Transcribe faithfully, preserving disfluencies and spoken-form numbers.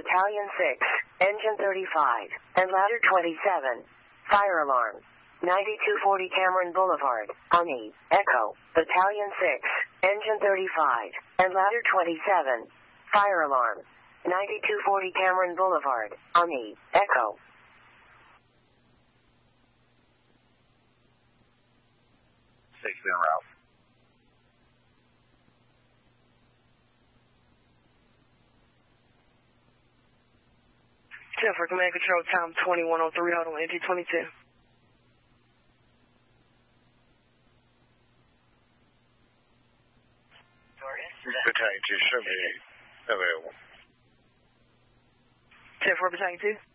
Battalion six, Engine thirty-five, and Ladder twenty-seven. Fire alarm. ninety-two forty Cameron Boulevard, Ani, Echo. Battalion six, Engine thirty-five, and Ladder twenty-seven. Fire alarm. ninety-two forty Cameron Boulevard, Ani, Echo. six en route. ten for command control, time twenty-one oh three, hold on, N G twenty-two. Battalion two, show me available. ten for Battalion two.